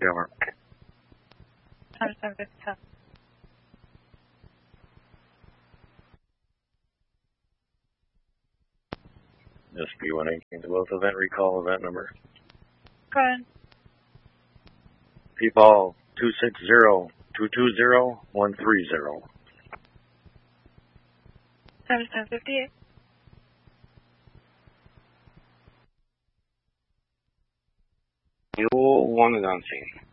Over. 757. SB-118 to both event recall event number. Go ahead. People 260-220-130. 7758. Mule 1 is on scene.